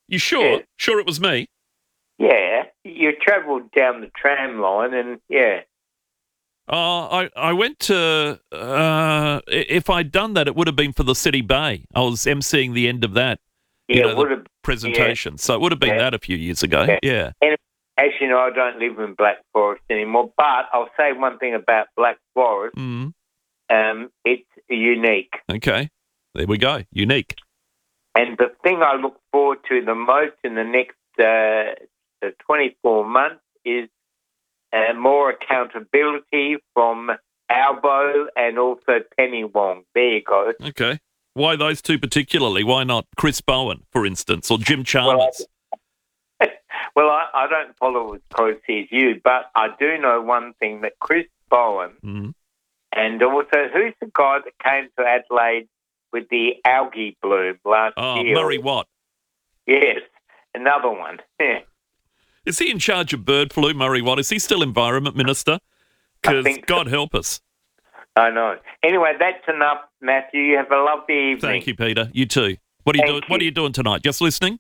You sure? Yeah. Sure it was me? Yeah, you travelled down the tram line and, yeah. I went to... if I'd done that, it would have been for the City Bay. I was emceeing the end of that, Yeah, it would the have, presentation. So it would have been that a few years ago. Yeah. And as you know, I don't live in Black Forest anymore, but I'll say one thing about Black Forest. Mm. It's unique. Okay. There we go. Unique. And the thing I look forward to the most in the next 24 months is more accountability from Albo and also Penny Wong. There you go. Okay. Why those two particularly? Why not Chris Bowen, for instance, or Jim Chalmers? Well, I don't follow as closely as you, but I do know one thing, that Chris Bowen and also, who's the guy that came to Adelaide with the algae bloom last year? Murray Watt. Yes, another one. Yeah. Is he in charge of bird flu, Murray Watt? Is he still Environment Minister? Because God help us. I know. Anyway, that's enough, Matthew. You have a lovely evening. Thank you, Peter. You too. What are you doing? What are you doing tonight? Just listening?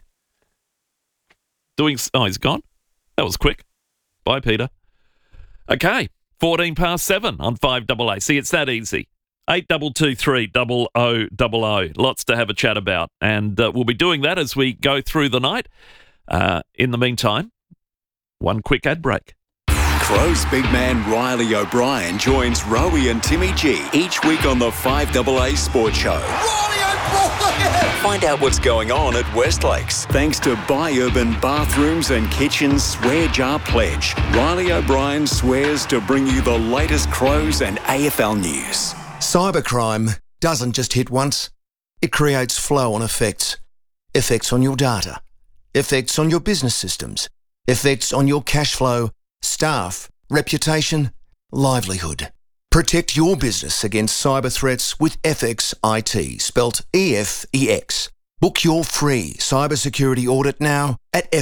Oh, he's gone? That was quick. Bye, Peter. Okay, 7:14 on 5AA. See, it's that easy. 8223 0000. Lots to have a chat about. And we'll be doing that as we go through the night. In the meantime, one quick ad break. Crows big man Riley O'Brien joins Rowie and Timmy G each week on the 5AA Sports Show. Riley O'Brien! Find out what's going on at Westlakes. Thanks to Buy Urban Bathrooms and Kitchens Swear Jar Pledge. Riley O'Brien swears to bring you the latest Crows and AFL news. Cybercrime doesn't just hit once. It creates flow-on effects. Effects on your data. Effects on your business systems. Effects on your cash flow, staff, reputation, livelihood. Protect your business against cyber threats with FX IT, spelt EFEX. Book your free cybersecurity audit now at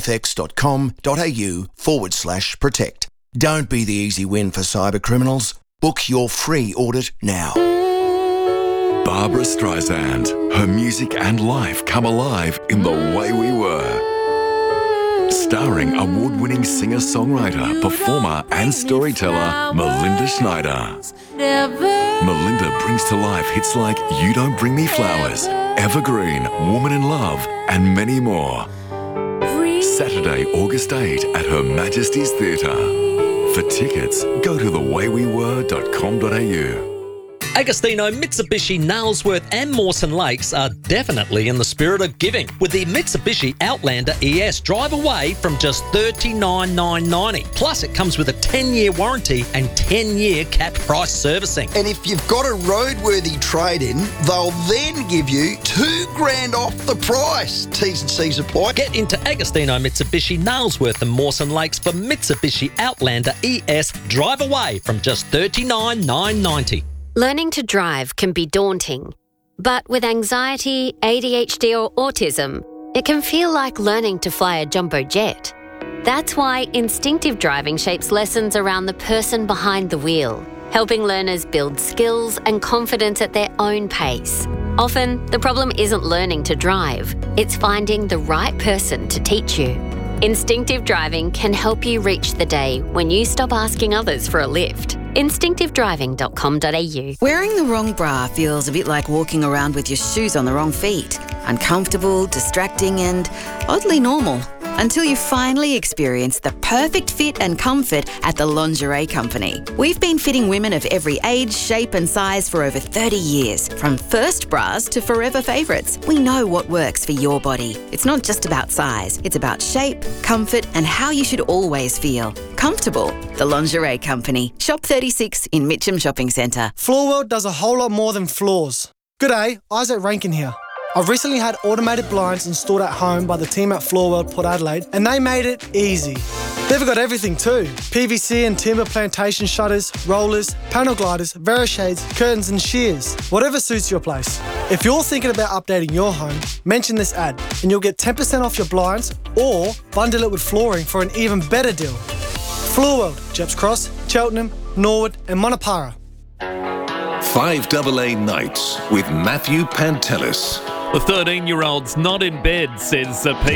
fx.com.au/protect. Don't be the easy win for cyber criminals. Book your free audit now. Barbara Streisand. Her music and life come alive in The Way We Were. Starring award-winning singer-songwriter, performer and storyteller Melinda Schneider. Melinda brings to life hits like You Don't Bring Me Flowers, Evergreen, Woman in Love and many more. Saturday, August 8 at Her Majesty's Theatre. For tickets, go to thewaywewere.com.au. Agostino, Mitsubishi, Nailsworth and Mawson Lakes are definitely in the spirit of giving with the Mitsubishi Outlander ES. Drive away from just $39,990. Plus, it comes with a 10-year warranty and 10-year capped price servicing. And if you've got a roadworthy trade-in, they'll then give you $2,000 off the price. T's and C's apply. Get into Agostino, Mitsubishi, Nailsworth and Mawson Lakes for Mitsubishi Outlander ES. Drive away from just $39,990. Learning to drive can be daunting, but with anxiety, ADHD or autism, it can feel like learning to fly a jumbo jet. That's why instinctive driving shapes lessons around the person behind the wheel, helping learners build skills and confidence at their own pace. Often, the problem isn't learning to drive, it's finding the right person to teach you. Instinctive driving can help you reach the day when you stop asking others for a lift. Instinctivedriving.com.au. Wearing the wrong bra feels a bit like walking around with your shoes on the wrong feet. Uncomfortable, distracting and oddly normal. Until you finally experience the perfect fit and comfort at the Lingerie Company. We've been fitting women of every age, shape and size for over 30 years. From first bras to forever favourites. We know what works for your body. It's not just about size. It's about shape, comfort and how you should always feel. Comfortable. The Lingerie Company. Shop 36 in Mitcham Shopping Centre. Floorworld does a whole lot more than floors. G'day, Isaac Rankin here. I've recently had automated blinds installed at home by the team at Floorworld Port Adelaide and they made it easy. They've got everything too. PVC and timber plantation shutters, rollers, panel gliders, Verishades, curtains and shears. Whatever suits your place. If you're thinking about updating your home, mention this ad and you'll get 10% off your blinds or bundle it with flooring for an even better deal. Floorworld, Jeps Cross, Cheltenham, Norwood and Monopara. 5AA Nights with Matthew Pantelis. The 13-year-old's not in bed, says Pete.